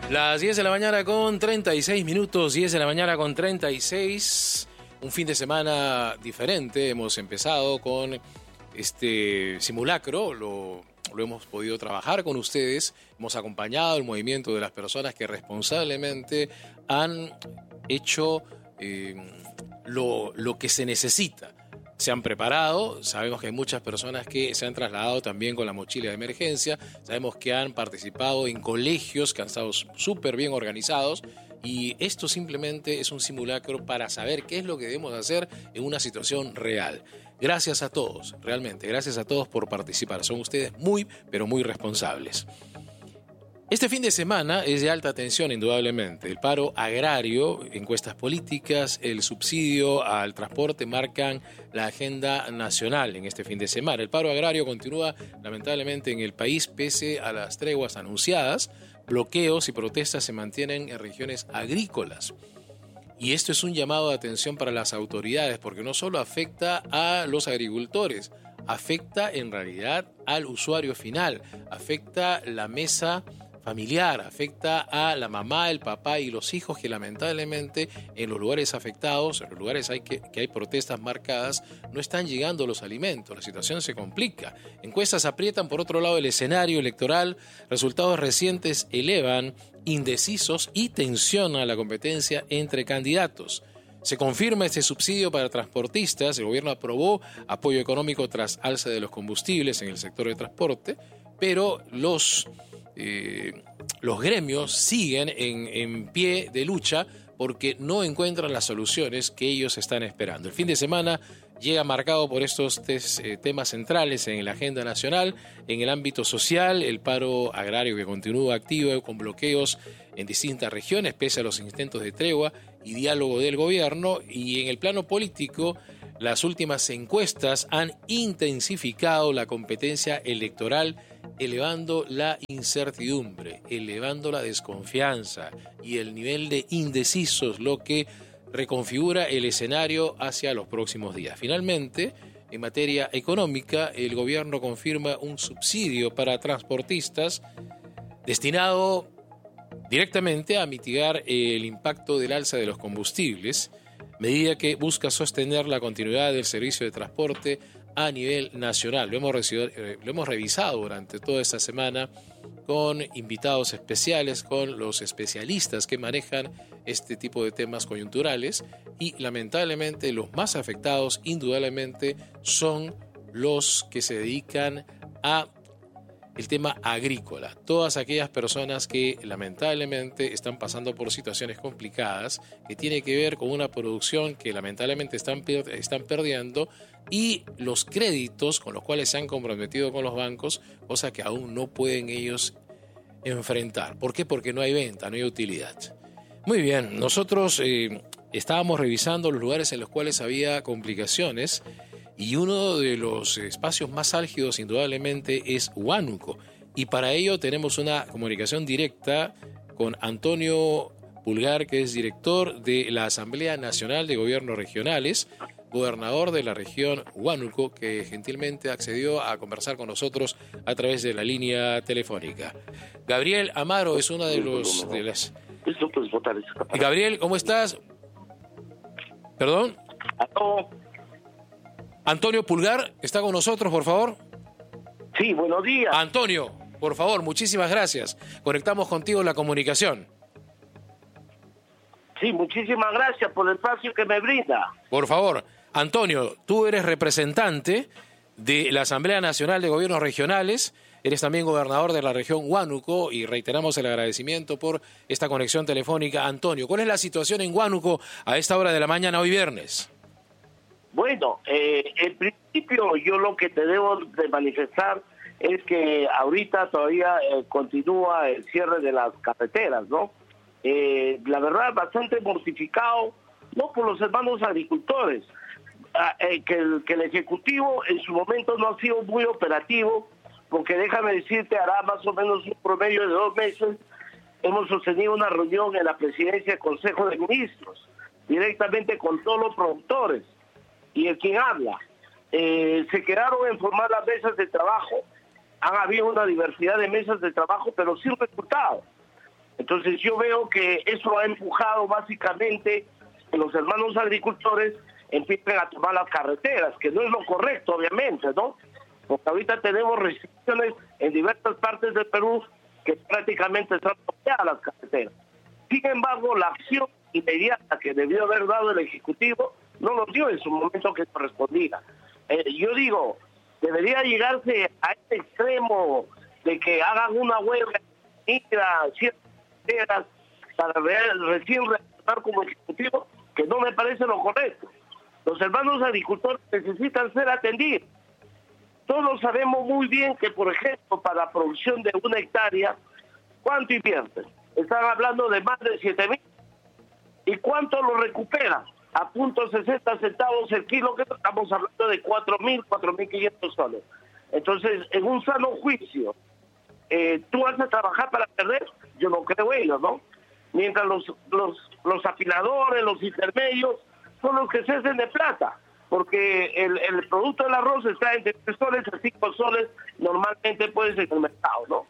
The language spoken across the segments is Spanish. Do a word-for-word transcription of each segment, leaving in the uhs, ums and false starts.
Las diez de la mañana con treinta y seis minutos, diez de la mañana con treinta y seis. Un fin de semana diferente. Hemos empezado con este simulacro, lo, lo hemos podido trabajar con ustedes. Hemos acompañado el movimiento de las personas que responsablemente han hecho eh, lo, lo que se necesita. Se han preparado, sabemos que hay muchas personas que se han trasladado también con la mochila de emergencia, sabemos que han participado en colegios que han estado súper bien organizados y esto simplemente es un simulacro para saber qué es lo que debemos hacer en una situación real. Gracias a todos, realmente, gracias a todos por participar, son ustedes muy, pero muy responsables. Este fin de semana es de alta tensión, indudablemente. El paro agrario, encuestas políticas, el subsidio al transporte marcan la agenda nacional en este fin de semana. El paro agrario continúa, lamentablemente, en el país pese a las treguas anunciadas. Bloqueos y protestas se mantienen en regiones agrícolas. Y esto es un llamado de atención para las autoridades, porque no solo afecta a los agricultores, afecta en realidad al usuario final, afecta la mesa familiar, afecta a la mamá, el papá y los hijos que lamentablemente en los lugares afectados, en los lugares hay que, que hay protestas marcadas, no están llegando los alimentos, la situación se complica. Encuestas aprietan por otro lado el escenario electoral, resultados recientes elevan indecisos y tensiona la competencia entre candidatos. Se confirma este subsidio para transportistas, el gobierno aprobó apoyo económico tras alza de los combustibles en el sector de transporte, pero los Eh, los gremios siguen en, en pie de lucha porque no encuentran las soluciones que ellos están esperando. El fin de semana llega marcado por estos tes, eh, temas centrales en la agenda nacional, en el ámbito social, el paro agrario que continúa activo con bloqueos en distintas regiones, pese a los intentos de tregua y diálogo del gobierno, y en el plano político, las últimas encuestas han intensificado la competencia electoral, elevando la incertidumbre, elevando la desconfianza y el nivel de indecisos, lo que reconfigura el escenario hacia los próximos días. Finalmente, en materia económica, el gobierno confirma un subsidio para transportistas destinado directamente a mitigar el impacto del alza de los combustibles, medida que busca sostener la continuidad del servicio de transporte a nivel nacional. Lo hemos, recibido, eh, lo hemos revisado durante toda esta semana con invitados especiales, con los especialistas que manejan este tipo de temas coyunturales, y lamentablemente los más afectados indudablemente son los que se dedican a el tema agrícola, todas aquellas personas que lamentablemente están pasando por situaciones complicadas, que tiene que ver con una producción que lamentablemente están, están perdiendo, y los créditos con los cuales se han comprometido con los bancos, cosa que aún no pueden ellos enfrentar. ¿Por qué? Porque no hay venta, no hay utilidad. Muy bien, nosotros eh, estábamos revisando los lugares en los cuales había complicaciones, y uno de los espacios más álgidos indudablemente es Huánuco. Y para ello tenemos una comunicación directa con Antonio Pulgar, que es director de la Asamblea Nacional de Gobiernos Regionales, gobernador de la región Huánuco, que gentilmente accedió a conversar con nosotros a través de la línea telefónica. Gabriel Amaro es una de los... de las... Gabriel, ¿cómo estás? ¿Perdón? Antonio Pulgar, ¿está con nosotros, por favor? Sí, buenos días. Antonio, por favor, muchísimas gracias. Conectamos contigo la comunicación. Sí, muchísimas gracias por el espacio que me brinda. Por favor, Antonio, tú eres representante de la Asamblea Nacional de Gobiernos Regionales, eres también gobernador de la región Huánuco y reiteramos el agradecimiento por esta conexión telefónica. Antonio, ¿cuál es la situación en Huánuco a esta hora de la mañana hoy viernes? Bueno, eh, en principio yo lo que te debo de manifestar es que ahorita todavía eh, continúa el cierre de las carreteras, ¿no? Eh, la verdad, bastante mortificado, no por los hermanos agricultores, eh, que, el, que el Ejecutivo en su momento no ha sido muy operativo, porque déjame decirte, hará más o menos un promedio de dos meses, hemos sostenido una reunión en la presidencia del Consejo de Ministros, directamente con todos los productores, y el quien habla, eh, se quedaron en formar las mesas de trabajo. Han habido una diversidad de mesas de trabajo, pero sin resultados. Entonces yo veo que eso ha empujado básicamente que los hermanos agricultores empiecen a tomar las carreteras, que no es lo correcto, obviamente, ¿no? Porque ahorita tenemos restricciones en diversas partes del Perú que prácticamente están bloqueadas las carreteras. Sin embargo, la acción inmediata que debió haber dado el Ejecutivo no lo dio en su momento que correspondía. Eh, yo digo, debería llegarse a este extremo de que hagan una huelga ciertas carreteras para ver, recién reaccionar como Ejecutivo, que no me parece lo correcto. Los hermanos agricultores necesitan ser atendidos. Todos sabemos muy bien que, por ejemplo, para la producción de una hectárea, ¿cuánto invierten? Están hablando de más de siete mil. ¿Y cuánto lo recuperan? A punto sesenta centavos el kilo, que estamos hablando de cuatro mil, cuatro mil quinientos soles. Entonces, en un sano juicio, eh, ¿tú vas a trabajar para perder? Yo no creo ello, ¿no? Mientras los, los, los afiladores, los intermedios, son los que se hacen de plata. Porque el, el producto del arroz está entre tres soles a cinco soles, normalmente puede ser en el mercado, ¿no?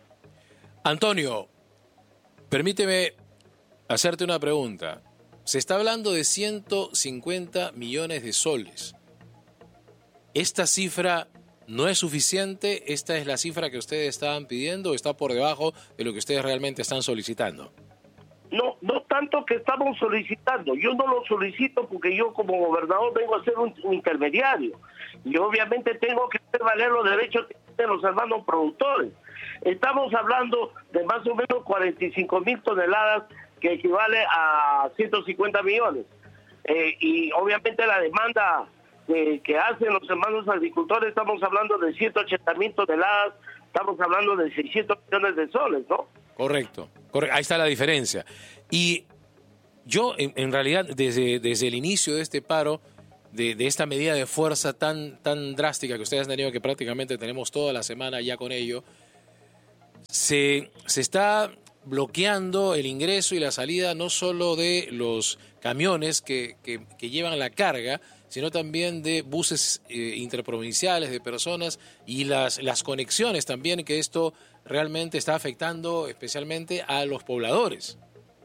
Antonio, permíteme hacerte una pregunta. Se está hablando de ciento cincuenta millones de soles. ¿Esta cifra no es suficiente? ¿Esta es la cifra que ustedes estaban pidiendo o está por debajo de lo que ustedes realmente están solicitando? No, no tanto que estamos solicitando. Yo no lo solicito porque yo como gobernador vengo a ser un, un intermediario. Y obviamente tengo que hacer valer los derechos de los hermanos productores. Estamos hablando de más o menos cuarenta y cinco mil toneladas, que equivale a ciento cincuenta millones. Eh, y obviamente la demanda eh, que hacen los hermanos agricultores, estamos hablando de ciento ochenta mil toneladas, estamos hablando de seiscientos millones de soles, ¿no? Correcto, correcto. Ahí está la diferencia. Y yo, en, en realidad, desde, desde el inicio de este paro, de, de esta medida de fuerza tan, tan drástica que ustedes han tenido, que prácticamente tenemos toda la semana ya con ello, se, se está bloqueando el ingreso y la salida no solo de los camiones que, que, que llevan la carga, sino también de buses eh, interprovinciales de personas y las, las conexiones también, que esto realmente está afectando especialmente a los pobladores.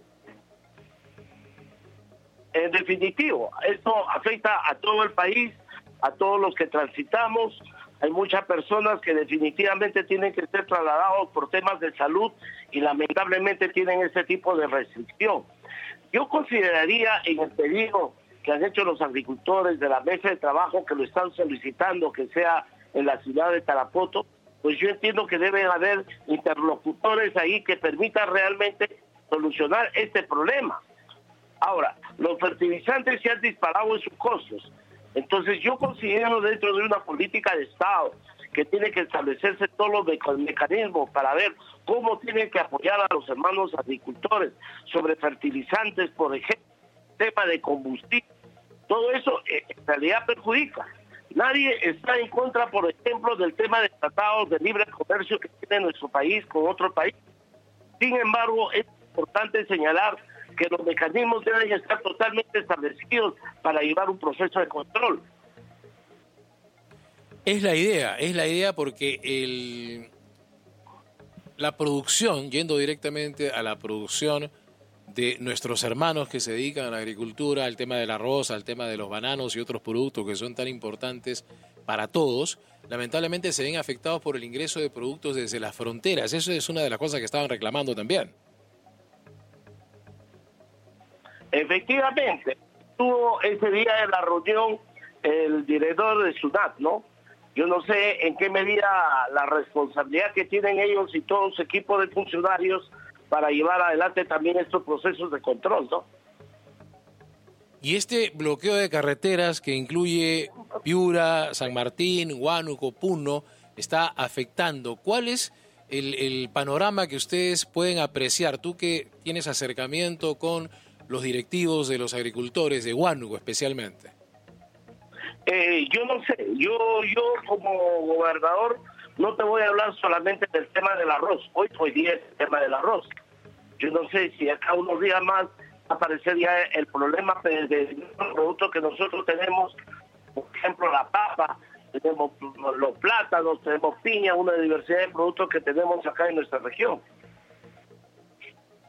En definitivo, esto afecta a todo el país, a todos los que transitamos. Hay muchas personas que definitivamente tienen que ser trasladados por temas de salud y lamentablemente tienen ese tipo de restricción. Yo consideraría en el pedido que han hecho los agricultores de la mesa de trabajo, que lo están solicitando que sea en la ciudad de Tarapoto, pues yo entiendo que deben haber interlocutores ahí que permitan realmente solucionar este problema. Ahora, los fertilizantes se han disparado en sus costos. Entonces yo considero, dentro de una política de Estado que tiene que establecerse todos los mecanismos para ver cómo tienen que apoyar a los hermanos agricultores sobre fertilizantes, por ejemplo, tema de combustible, todo eso eh, en realidad perjudica. Nadie está en contra, por ejemplo, del tema de tratados de libre comercio que tiene nuestro país con otro país. Sin embargo, es importante señalar que los mecanismos deben estar totalmente establecidos para llevar un proceso de control. Es la idea, es la idea porque el, la producción, yendo directamente a la producción de nuestros hermanos que se dedican a la agricultura, al tema del arroz, al tema de los bananos y otros productos que son tan importantes para todos, lamentablemente se ven afectados por el ingreso de productos desde las fronteras. Eso es una de las cosas que estaban reclamando también. Efectivamente, tuvo ese día en la reunión el director de SUNAT, ¿no? Yo no sé en qué medida la responsabilidad que tienen ellos y todo su equipo de funcionarios para llevar adelante también estos procesos de control, ¿no? Y este bloqueo de carreteras que incluye Piura, San Martín, Huánuco, Puno, está afectando. ¿Cuál es el, el panorama que ustedes pueden apreciar? Tú que tienes acercamiento con los directivos de los agricultores de Huánuco especialmente. Eh, yo no sé, yo yo como gobernador no te voy a hablar solamente del tema del arroz. Hoy hoy día es el tema del arroz. Yo no sé si acá unos días más aparecería el problema de, de los productos que nosotros tenemos, por ejemplo la papa, tenemos los plátanos, tenemos piña, una diversidad de productos que tenemos acá en nuestra región.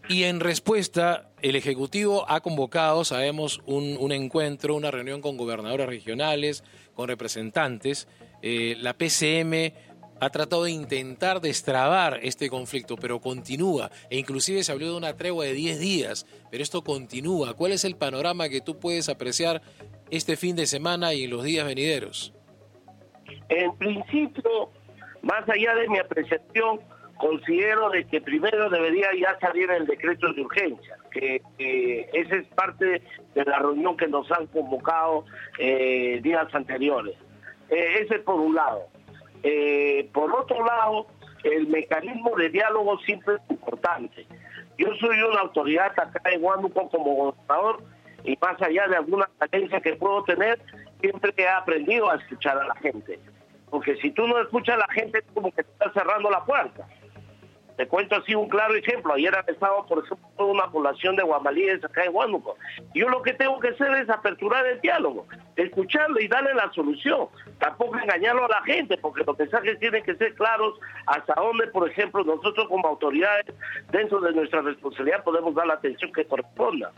Y en respuesta, el Ejecutivo ha convocado, sabemos, un, un encuentro, una reunión con gobernadores regionales, con representantes. Eh, la P C M ha tratado de intentar destrabar este conflicto, pero continúa. E inclusive se habló de una tregua de diez días, pero esto continúa. ¿Cuál es el panorama que tú puedes apreciar este fin de semana y en los días venideros? En principio, más allá de mi apreciación, considero de que primero debería ya salir el decreto de urgencia, que eh, esa es parte de la reunión que nos han convocado eh, días anteriores. Eh, ese por un lado. Eh, por otro lado, el mecanismo de diálogo siempre es importante. Yo soy una autoridad acá en Huánuco como gobernador y más allá de alguna carencia que puedo tener, siempre he aprendido a escuchar a la gente. Porque si tú no escuchas a la gente, es como que te estás cerrando la puerta. Te cuento así un claro ejemplo. Ayer han estado, por ejemplo, toda una población de guamalíes acá en Huánuco. Yo lo que tengo que hacer es aperturar el diálogo, escucharlo y darle la solución. Tampoco engañarlo a la gente, porque los mensajes tienen que ser claros hasta dónde, por ejemplo, nosotros como autoridades, dentro de nuestra responsabilidad, podemos dar la atención que corresponda.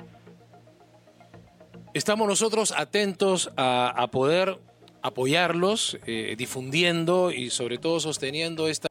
Estamos nosotros atentos a, a poder apoyarlos, eh, difundiendo y sobre todo sosteniendo esta